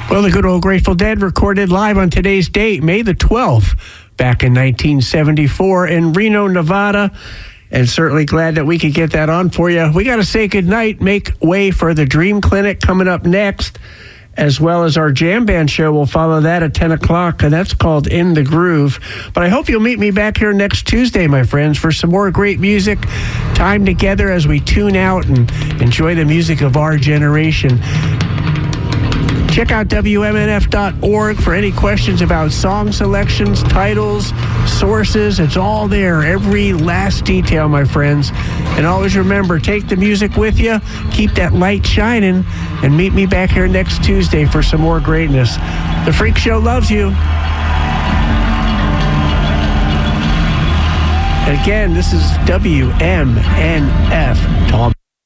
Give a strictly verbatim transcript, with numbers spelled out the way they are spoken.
Well, the good old Grateful Dead recorded live on today's date, May the twelfth, back in nineteen seventy-four in Reno, Nevada. And certainly glad that we could get that on for you. We got to say goodnight, make way for the Dream Clinic coming up next, as well as our jam band show. We'll follow that at ten o'clock, and that's called In the Groove. But I hope you'll meet me back here next Tuesday, my friends, for some more great music, time together as we tune out and enjoy the music of our generation. Check out W M N F dot org for any questions about song selections, titles, sources. It's all there, every last detail, my friends. And always remember, take the music with you, keep that light shining, and meet me back here next Tuesday for some more greatness. The Freak Show loves you. And again, this is W M N F Talk.